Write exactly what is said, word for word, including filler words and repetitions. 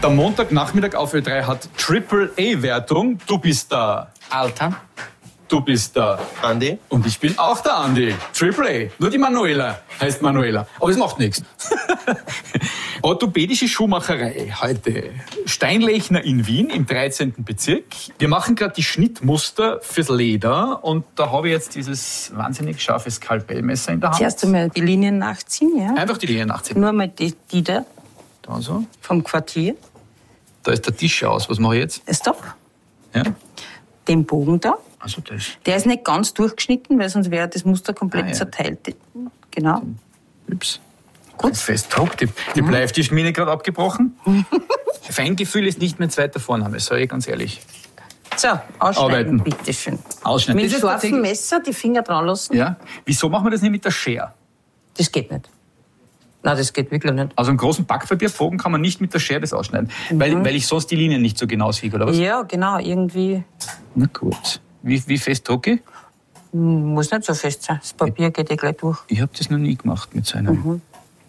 Der Montagnachmittag auf Ö drei hat Triple A-Wertung. Du bist da. Alter. Du bist da. Andi. Und ich bin auch der Andi. Triple A. Nur die Manuela heißt Manuela. Aber es macht nichts. Orthopädische Schuhmacherei heute. Steinlechner in Wien im dreizehnten Bezirk. Wir machen gerade die Schnittmuster fürs Leder. Und da habe ich jetzt dieses wahnsinnig scharfe Skalpellmesser in der Hand. Zuerst einmal die Linien nachziehen, ja? Einfach die Linien nachziehen. Nur mal die, die da Da so. vom Quartier. Da ist der Tisch aus. Was mache ich jetzt? Stopp. Ja. Den Bogen da. Also das. Der ist nicht ganz durchgeschnitten, weil sonst wäre das Muster komplett Ah, ja. zerteilt. Genau. Ups. Gut. Festdruck. Die, die Mhm. Bleistiftmine gerade abgebrochen. Feingefühl ist nicht mein zweiter Vorname, sage ich ganz ehrlich. So, ausschneiden, Arbeiten. bitteschön. Ausschneiden. Mit Das ist scharfem tatsächlich- Messer die Finger dran lassen. Ja. Wieso machen wir das nicht mit der Schere? Das geht nicht. Nein, das geht wirklich nicht. Also einen großen Backpapierbogen kann man nicht mit der Schere das ausschneiden, weil, weil ich sonst die Linien nicht so genau sehe, oder was? Ja, genau, irgendwie Na gut. Wie, wie fest drucke ich? muss nicht so fest sein. Das Papier geht ja gleich durch. Ich habe das noch nie gemacht mit so einem.